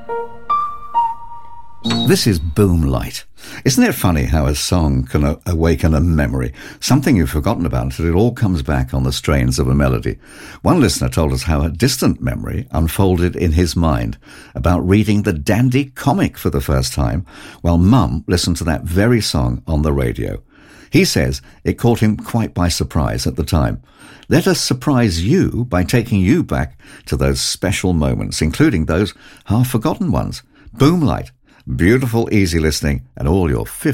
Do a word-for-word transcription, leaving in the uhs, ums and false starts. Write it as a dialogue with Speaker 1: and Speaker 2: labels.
Speaker 1: This is Boomlight. Isn't it funny how a song can a- awaken a memory, something you've forgotten about, and it all comes back on the strains of a melody? One listener told us how a distant memory unfolded in his mind about reading the Dandy comic for the first time while Mum listened to that very song on the radio. He says it caught him quite by surprise at the time. Let us surprise you by taking you back to those special moments, including those half-forgotten ones. Boomlight. Beautiful, easy listening, and all your fifty